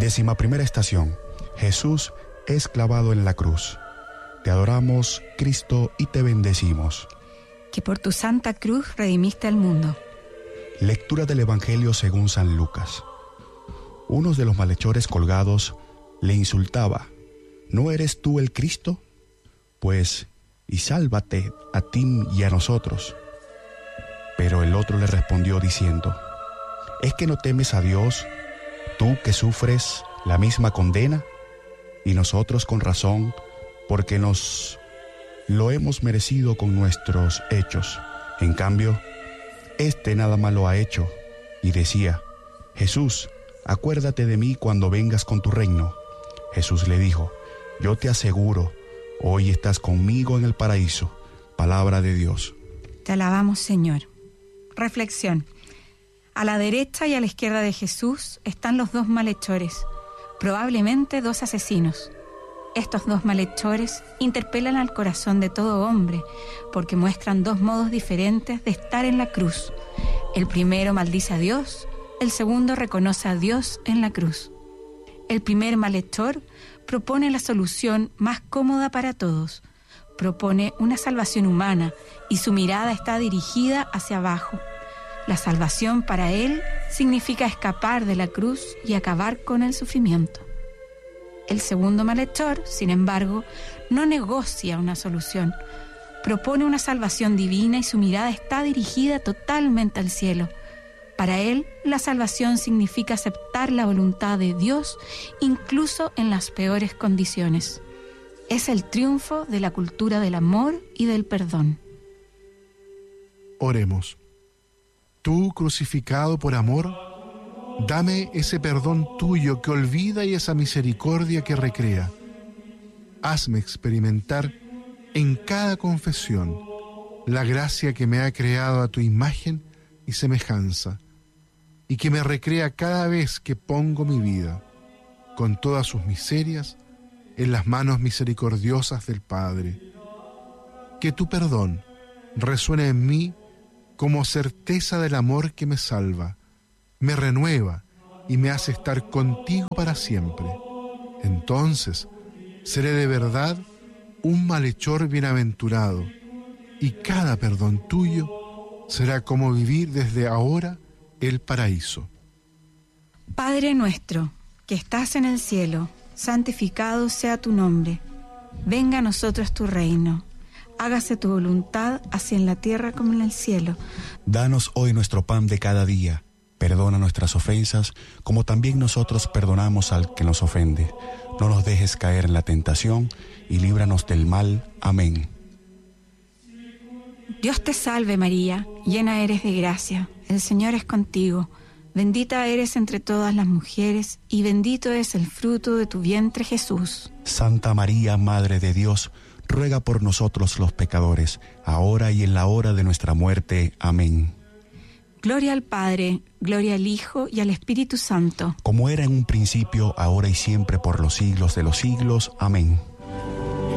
11ª estación. Jesús es clavado en la cruz. Te adoramos, Cristo, y te bendecimos. Que por tu santa cruz redimiste al mundo. Lectura del Evangelio según San Lucas. Uno de los malhechores colgados le insultaba: ¿No eres tú el Cristo? Pues, y sálvate a ti y a nosotros. Pero el otro le respondió diciendo: ¿Es que no temes a Dios, tú que sufres la misma condena? Y nosotros con razón, porque nos lo hemos merecido con nuestros hechos. En cambio, este nada malo ha hecho. Y decía: Jesús, acuérdate de mí cuando vengas con tu reino. Jesús le dijo: Yo te aseguro, hoy estás conmigo en el paraíso. Palabra de Dios. Te alabamos, Señor. Reflexión. A la derecha y a la izquierda de Jesús están los dos malhechores, probablemente dos asesinos. Estos dos malhechores interpelan al corazón de todo hombre, porque muestran dos modos diferentes de estar en la cruz. El primero maldice a Dios, el segundo reconoce a Dios en la cruz. El primer malhechor propone la solución más cómoda para todos. Propone una salvación humana y su mirada está dirigida hacia abajo. La salvación para él significa escapar de la cruz y acabar con el sufrimiento. El segundo malhechor, sin embargo, no negocia una solución. Propone una salvación divina y su mirada está dirigida totalmente al cielo. Para él, la salvación significa aceptar la voluntad de Dios, incluso en las peores condiciones. Es el triunfo de la cultura del amor y del perdón. Oremos. Tú, crucificado por amor, dame ese perdón tuyo que olvida y esa misericordia que recrea. Hazme experimentar en cada confesión la gracia que me ha creado a tu imagen y semejanza, y que me recrea cada vez que pongo mi vida, con todas sus miserias, en las manos misericordiosas del Padre. Que tu perdón resuene en mí como certeza del amor que me salva, me renueva y me hace estar contigo para siempre. Entonces seré de verdad un malhechor bienaventurado, y cada perdón tuyo será como vivir desde ahora el paraíso. Padre nuestro, que estás en el cielo, santificado sea tu nombre. Venga a nosotros tu reino. Hágase tu voluntad, así en la tierra como en el cielo. Danos hoy nuestro pan de cada día. Perdona nuestras ofensas, como también nosotros perdonamos al que nos ofende. No nos dejes caer en la tentación, y líbranos del mal. Amén. Dios te salve María, llena eres de gracia. El Señor es contigo. Bendita eres entre todas las mujeres, y bendito es el fruto de tu vientre, Jesús. Santa María, Madre de Dios, ruega por nosotros los pecadores, ahora y en la hora de nuestra muerte. Amén. Gloria al Padre, gloria al Hijo y al Espíritu Santo. Como era en un principio, ahora y siempre, por los siglos de los siglos. Amén.